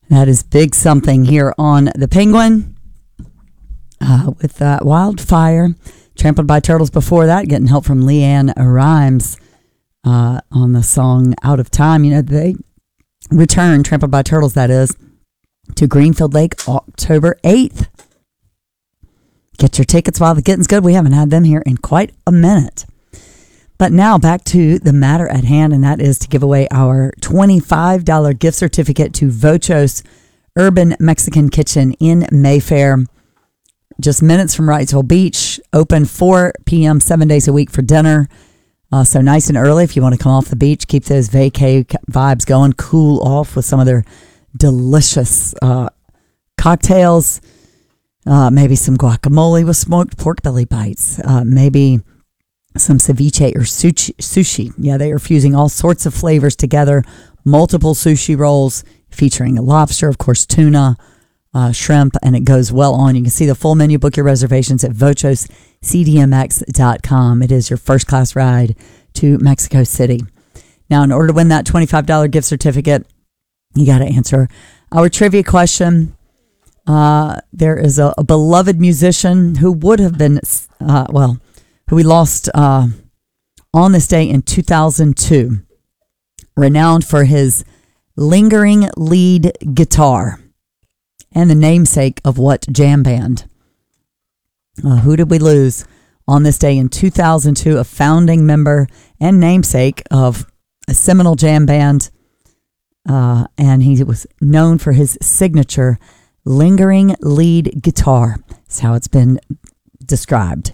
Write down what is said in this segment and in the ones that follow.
That is big something here on the Penguin with Wildfire. Trampled by Turtles before that, getting help from Leanne Rhymes on the song Out of Time. You know, they return, Trampled by Turtles, that is, to Greenfield Lake October 8th. Get your tickets while the getting's good. We haven't had them here in quite a minute. But now back to the matter at hand, and that is to give away our $25 gift certificate to Vochos Urban Mexican Kitchen in Mayfair. Just minutes from Wrightsville Beach. Open 4 p.m. 7 days a week for dinner. So nice and early if you want to come off the beach. Keep those vacay vibes going. Cool off with some of their delicious cocktails. Maybe some guacamole with smoked pork belly bites. Maybe some ceviche or sushi. Yeah, they are fusing all sorts of flavors together. Multiple sushi rolls featuring lobster, of course, tuna, shrimp, and it goes well on. You can see the full menu. Book your reservations at vochoscdmx.com. It is your first class ride to Mexico City. Now, in order to win that $25 gift certificate, you got to answer our trivia question. There is a beloved musician who would have been, who we lost on this day in 2002, renowned for his lingering lead guitar and the namesake of what jam band? Who did we lose on this day in 2002? A founding member and namesake of a seminal jam band, and he was known for his signature lingering lead guitar. That's how it's been described.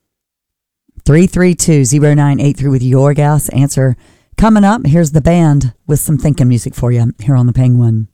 332-0983 with your guess. Answer coming up. Here's the band with some thinking music for you here on the Penguin.